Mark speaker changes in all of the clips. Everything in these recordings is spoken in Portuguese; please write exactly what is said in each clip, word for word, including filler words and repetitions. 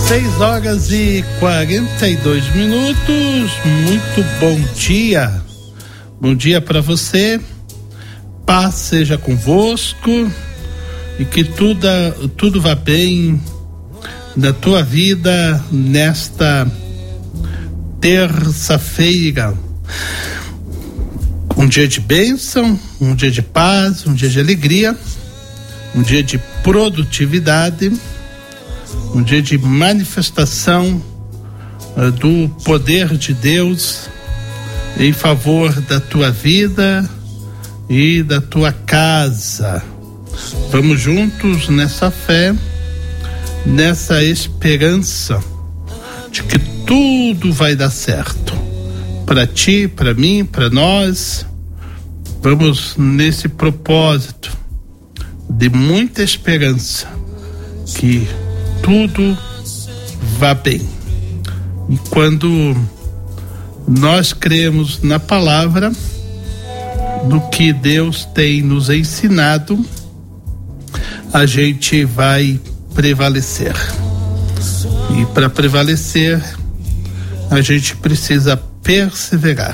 Speaker 1: seis horas e quarenta e dois minutos. Muito bom dia. Bom dia para você. Paz seja convosco e que tudo, tudo vá bem na tua vida nesta terça-feira. Um dia de bênção, um dia de paz, um dia de alegria, um dia de produtividade, um dia de manifestação uh, do poder de Deus em favor da tua vida e da tua casa. Vamos juntos nessa fé, nessa esperança de que tudo vai dar certo para ti, para mim, para nós. Vamos nesse propósito de muita esperança que tudo vá bem. E quando nós cremos na palavra, no que Deus tem nos ensinado, a gente vai prevalecer. E para prevalecer, a gente precisa perseverar.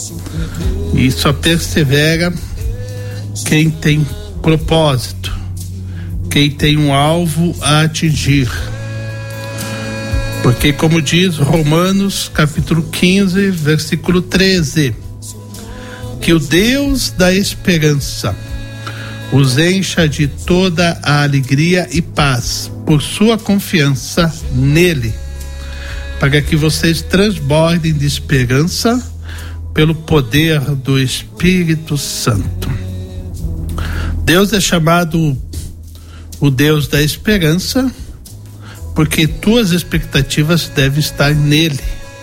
Speaker 1: E só persevera quem tem propósito, quem tem um alvo a atingir. Porque, como diz Romanos capítulo quinze, versículo treze, que o Deus da esperança os encha de toda a alegria e paz por sua confiança nele, para que vocês transbordem de esperança pelo poder do Espírito Santo. Deus é chamado o Deus da esperança porque tuas expectativas devem estar nele,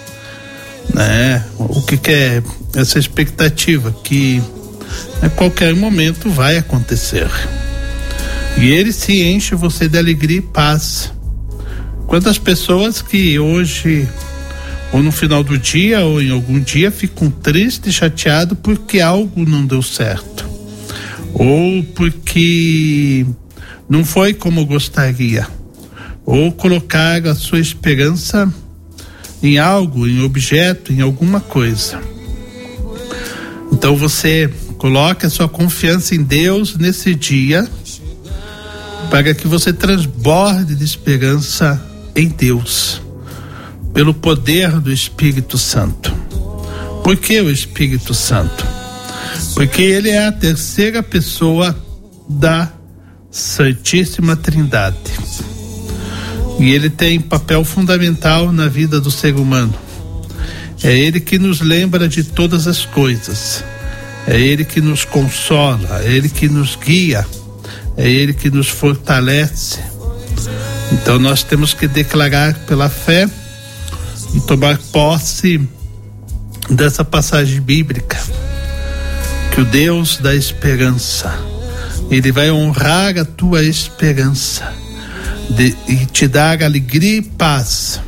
Speaker 1: né? O que, que é essa expectativa? Que a qualquer momento vai acontecer e ele se enche você de alegria e paz. Quantas pessoas que hoje ou no final do dia ou em algum dia ficam tristes e chateados porque algo não deu certo ou porque não foi como gostaria, ou colocar a sua esperança em algo, em objeto, em alguma coisa. Então você coloque a sua confiança em Deus nesse dia, para que você transborde de esperança em Deus, pelo poder do Espírito Santo. Por que o Espírito Santo? Porque ele é a terceira pessoa da Santíssima Trindade. E ele tem papel fundamental na vida do ser humano. É ele que nos lembra de todas as coisas. É ele que nos consola, é ele que nos guia, é ele que nos fortalece. Então nós temos que declarar pela fé e tomar posse dessa passagem bíblica, que o Deus da esperança, ele vai honrar a tua esperança de, e te dar alegria e paz,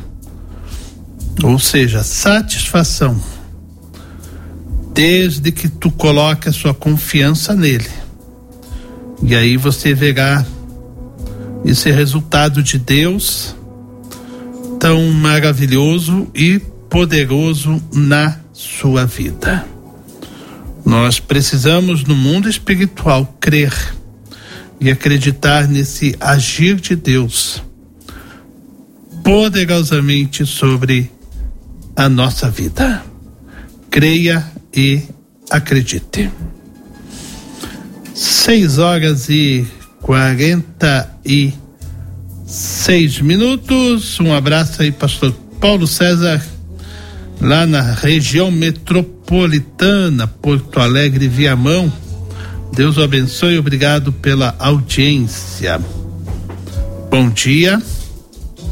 Speaker 1: ou seja, satisfação, desde que tu coloque a sua confiança nele. E aí você verá esse resultado de Deus tão maravilhoso e poderoso na sua vida. Nós precisamos, no mundo espiritual, crer e acreditar nesse agir de Deus poderosamente sobre a nossa vida. Creia e acredite. Seis horas e quarenta e seis minutos. Um abraço aí, pastor Paulo César, lá na região metropolitana, Porto Alegre, Viamão. Deus o abençoe, obrigado pela audiência. Bom dia.